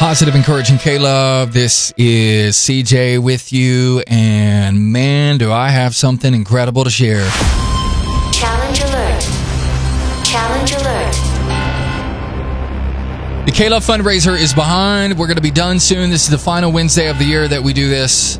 Positive, encouraging K-Love. This is CJ with you, and man, do I have something incredible to share. Challenge alert. Challenge alert. The K-Love fundraiser is behind. We're going to be done soon. This is the final Wednesday of the year that we do this.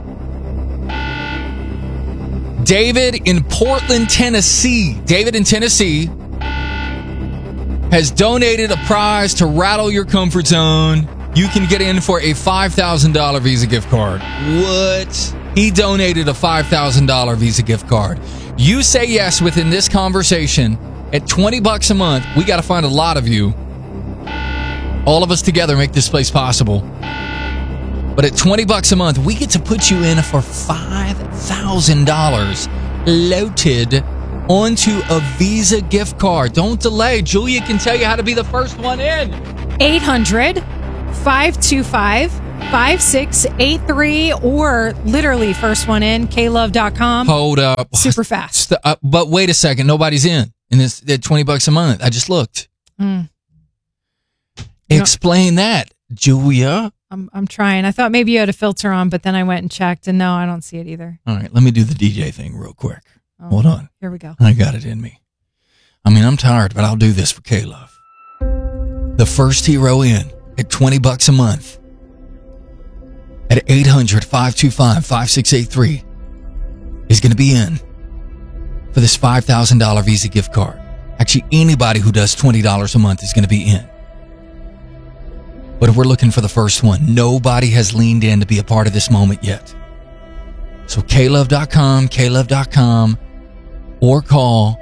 David in Portland, Tennessee. David in Tennessee has donated a prize to rattle your comfort zone. You can get in for a $5,000 Visa gift card. What? He donated a $5,000 Visa gift card. You say yes within this conversation at $20 a month. We got to find a lot of you. All of us together make this place possible. But at $20 a month, we get to put you in for $5,000 loaded onto a Visa gift card. Don't delay. Julia can tell you how to be the first one in. 800-525-5683 or literally first one in, klove.com. Hold up. Super fast. But wait a second. Nobody's in this at $20 a month. I just looked. Explain that, Julia. I'm trying. I thought maybe you had a filter on, but then I went and checked, and no, I don't see it either. All right, let me do the DJ thing real quick. Hold on. Here we go. I got it in me. I mean, I'm tired, but I'll do this for K-Love. The first hero in at $20 a month at 800-525-5683 is going to be in for this $5,000 Visa gift card. Actually, anybody who does $20 a month is going to be in. But we're looking for the first one. Nobody has leaned in to be a part of this moment yet. So klove.com, or call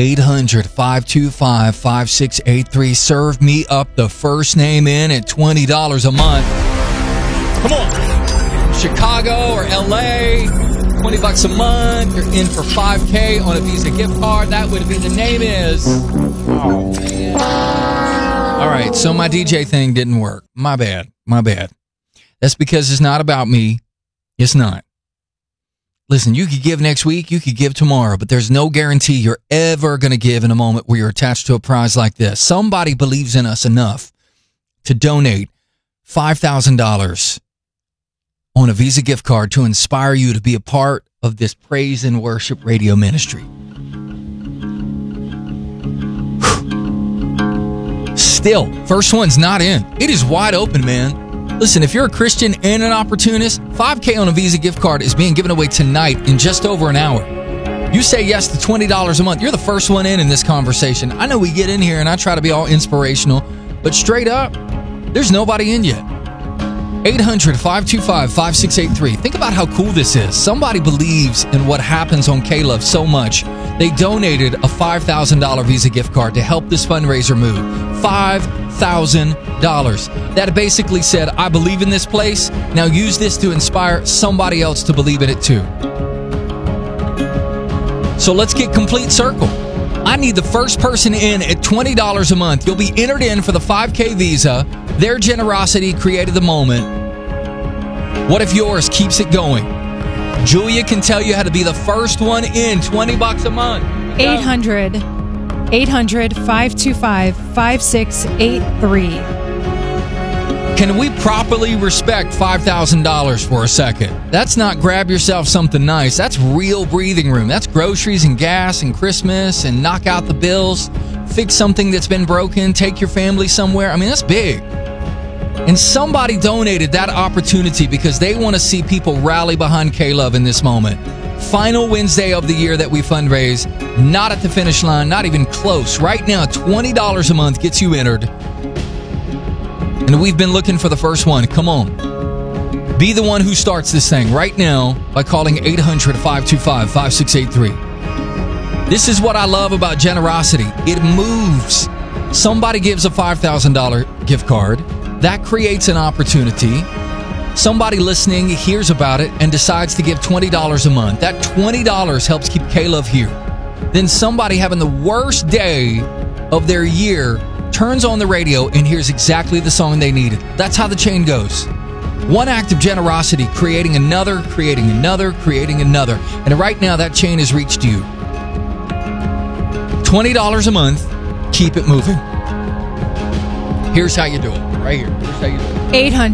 800-525-5683. Serve me up the first name in at $20 a month. Come on. Chicago or LA, $20 a month. You're in for $5K on a Visa gift card. That would be the name is. Oh, man. All right, so my DJ thing didn't work. My bad. That's because it's not about me. It's not. Listen, you could give next week, you could give tomorrow, but there's no guarantee you're ever going to give in a moment where you're attached to a prize like this. Somebody believes in us enough to donate $5,000 on a Visa gift card to inspire you to be a part of this praise and worship radio ministry. Still, first one's not in. It is wide open, man. Listen, if you're a Christian and an opportunist, $5K on a Visa gift card is being given away tonight in just over an hour. You say yes to $20 a month. You're the first one in this conversation. I know we get in here and I try to be all inspirational, but straight up, there's nobody in yet. 800-525-5683. Think about how cool this is. Somebody believes in what happens on K-Love so much. They donated a $5,000 Visa gift card to help this fundraiser move. $5,000. That basically said, I believe in this place. Now use this to inspire somebody else to believe in it too. So let's get complete circle. I need the first person in at $20 a month. You'll be entered in for the 5K Visa. Their generosity created the moment. What if yours keeps it going? Julia can tell you how to be the first one in. $20 a month. 800-525-5683. Can we properly respect $5,000 for a second? That's not grab yourself something nice. That's real breathing room. That's groceries and gas and Christmas and knock out the bills, fix something that's been broken, take your family somewhere. I mean, that's big. And somebody donated that opportunity because they want to see people rally behind K-Love in this moment. Final Wednesday of the year that we fundraise, not at the finish line, not even close. Right now, $20 a month gets you entered. And we've been looking for the first one. Come on. Be the one who starts this thing right now by calling 800-525-5683. This is what I love about generosity. It moves. Somebody gives a $5,000 gift card. That creates an opportunity. Somebody listening hears about it and decides to give $20 a month. That $20 helps keep K-Love here. Then somebody having the worst day of their year turns on the radio and hears exactly the song they needed. That's how the chain goes. One act of generosity creating another, creating another, creating another. And right now that chain has reached you. $20 a month, keep it moving. Here's how you do it. Right here. Here's how you do it.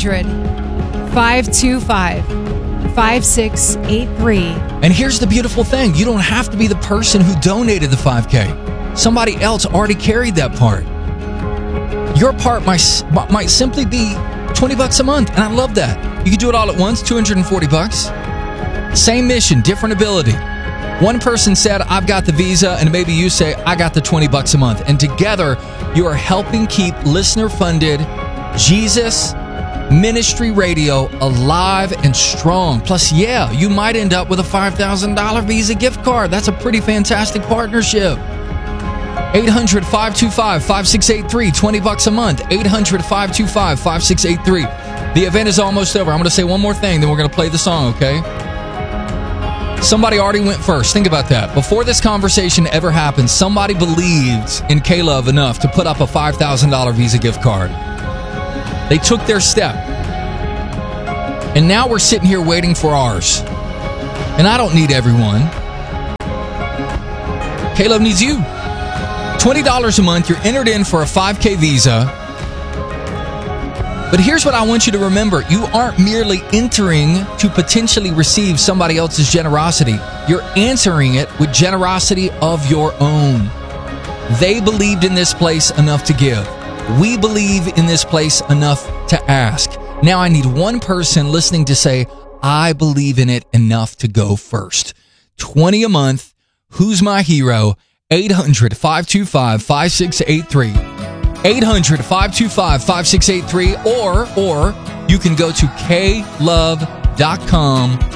800-525-5683. And here's the beautiful thing. You don't have to be the person who donated the 5K. Somebody else already carried that part. Your part might simply be $20 a month, and I love that. You can do it all at once, $240. Same mission, different ability. One person said, I've got the visa, and maybe you say, I got the $20 a month. And together, you are helping keep listener-funded Jesus Ministry Radio alive and strong. Plus, yeah, you might end up with a $5,000 Visa gift card. That's a pretty fantastic partnership. 800-525-5683, $20 a month. 800-525-5683. The event is almost over. I'm going to say one more thing, then we're going to play the song, okay? Somebody already went first. Think about that. Before this conversation ever happened, somebody believed in K-Love enough to put up a $5,000 Visa gift card. They took their step. And now we're sitting here waiting for ours. And I don't need everyone. K-Love needs you. $20 a month. You're entered in for a 5K visa. But here's what I want you to remember. You aren't merely entering to potentially receive somebody else's generosity. You're answering it with generosity of your own. They believed in this place enough to give. We believe in this place enough to ask. Now I need one person listening to say, I believe in it enough to go first. $20 a month. Who's my hero? 800-525-5683. 800-525-5683, or you can go to klove.com